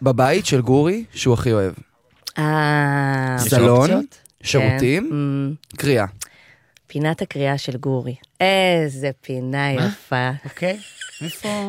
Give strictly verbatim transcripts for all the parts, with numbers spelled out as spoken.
בבית של גורי שהוא הכי אוהב. אה... סלון, שירותים, קריאה. פינת הקריאה של גורי. איזה פינה יפה. אוקיי. איפה?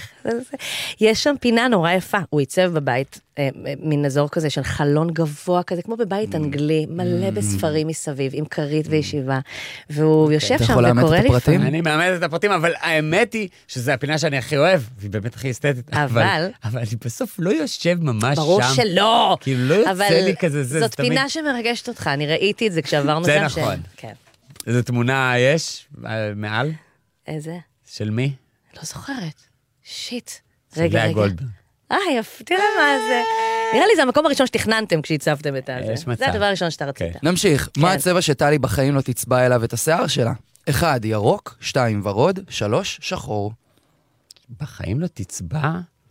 יש שם פינה נורא יפה. הוא ייצב בבית, מין אזור כזה של חלון גבוה כזה, כמו בבית אנגלי, מלא בספרים מסביב, עם כרית וישיבה. והוא יושב שם וקורא לפעמים. אני מאמנת את הפרטים, אבל האמת היא שזו הפינה שאני הכי אוהב, והיא באמת הכי אסתטית. אבל... אבל אני בסוף לא יושב ממש שם. ברור שלא. כאילו לא יוצא לי כזה. זאת פינה שמרגשת אותך. אני ראיתי את זה כשעברנו שם. זה נכון. איזה תמונה יש מעל? איזה? של מי? לא זוכרת. שיט. רגע, רגע. גולדברג. אה, יפה, תראה מה זה. נראה לי זה המקום הראשון שתכננתם כשהצבתם את הזה. יש מצב. זה הדבר הראשון שאתה רצית. נמשיך. מה הצבע שטלי בחיים לא תצבע אליו את השיער שלה? אחד, ירוק, שתיים, ורוד, שלוש, שחור. בחיים לא תצבע?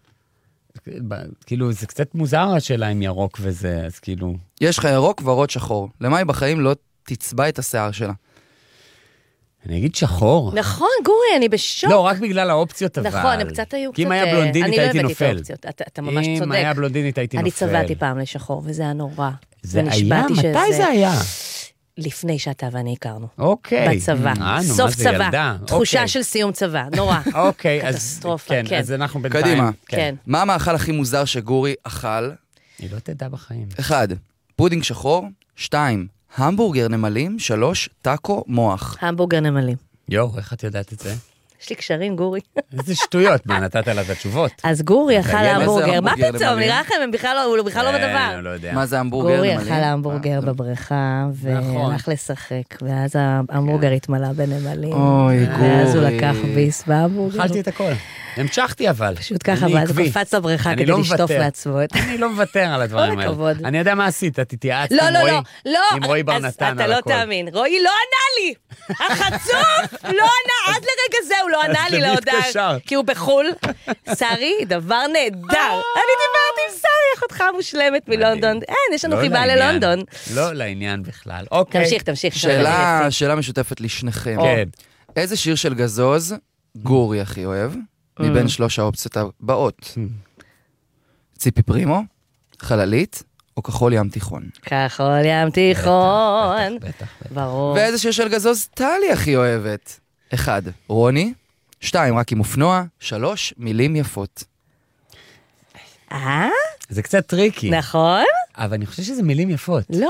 כאילו, זה קצת מוזר השאלה עם ירוק וזה, אז כאילו... יש לך ירוק, ורוד, שחור. למה היא בחיים לא תצבע את השיער שלה? אני אגיד שחור. נכון, גורי, אני בשוק. לא, רק בגלל האופציות אבל. נכון, הם קצת היו קצת... כי אם היה בלונדינית הייתי נופל. אתה ממש צודק. אם היה בלונדינית הייתי נופל. אני צבעתי פעם לשחור, וזה היה נורא. זה היה? מתי זה היה? לפני שאתה ואני הכרנו. אוקיי. בצבא. סוף צבא. תחושה של סיום צבא. נורא. אוקיי. קטסטרופה, כן. אז אנחנו בינתיים. קדימה. כן. מה המאכל הכי מוזר שגורי אכל? היא לא תדע בחיים. אחד, פודינג שחור. שתיים, המבורגר נמלים. שלוש, טאקו מוח. המבורגר נמלים. יו, איך את יודעת את זה? יש לי קשרים, גורי. איזה שטויות, מה, נתת לה את התשובות? אז גורי אכל המבורגר. מה פתאום? נראה לכם, הוא בכלל לא בדבר. לא יודע. מה זה המבורגר גורי נמלים? אכל המבורגר בבריכה, והלך לשחק, ואז המבורגר התמלא בנמלים. אוי, גורי. ואז הוא לקח ביס בהמבורגר. אכלתי את הכל. המשכתי אבל. פשוט ככה, ואז הוא קפץ לבריכה כדי לשטוף לעצמו. אני לא מוותר על הדברים האלה. אני יודע מה עשית, תתייעצת עם רועי. לא, לא, עם רועי בר נתן על הכל. אתה לא תאמין. רועי לא ענה לי. החצוף לא ענה, עד לרגע זה הוא לא ענה לי להודעה. כי הוא בחול. שרי, דבר נהדר. אני דיברתי עם שרי, אחותך מושלמת מלונדון. אין, יש לנו חיבה ללונדון. לא לעניין בכלל. אוקיי. תמשיך, תמשיך. שאלה משותפת לשניכם. כן. איזה שיר של גזוז גורי הכי אוהב? מבין שלוש האופציות הבאות. ציפי פרימו, חללית, או כחול ים תיכון. כחול ים תיכון. ברור. ואיזה שיר של גזוז טלי הכי אוהבת? אחד, רוני. שתיים, רק עם אופנוע. שלוש, מילים יפות. אה? זה קצת טריקי. נכון? אבל אני חושב שזה מילים יפות. לא.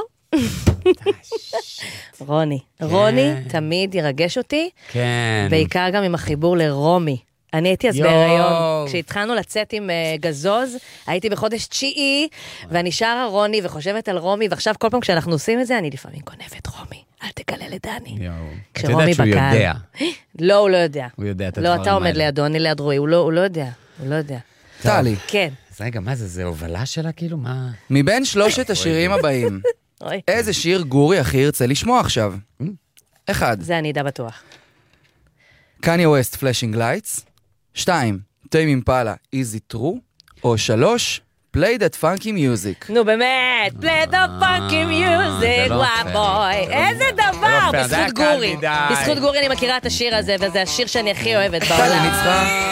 רוני. רוני תמיד ירגש אותי. כן. בעיקר גם עם החיבור לרומי. אני הייתי אז בהיריון, כשהתחלנו לצאת עם גזוז, הייתי בחודש תשיעי, ואני שרה רוני וחושבת על רומי, ועכשיו כל פעם כשאנחנו עושים את זה, אני לפעמים גונבת רומי, אל תגלה לדני. כשרומי בקהל. אתה יודע שהוא יודע. לא, הוא לא יודע. הוא יודע את הדברים האלה. לא, אתה עומד לידו, אני ליד רועי, הוא לא יודע, הוא לא יודע. טלי. כן. אז רגע, מה זה, זה הובלה שלה כאילו? מה? מבין שלושת השירים הבאים, איזה שיר גורי הכי ירצה לשמוע עכשיו? אחד. זה אני אדע בטוח. קניה ווסט, פלאשינג לייטס. שתיים, טיים אימפלה, איזי טרו, או שלוש, play that funky music. נו באמת, play the funky music, וואי בוי, איזה דבר, בזכות גורי. בזכות גורי אני מכירה את השיר הזה, וזה השיר שאני הכי אוהבת בעולם.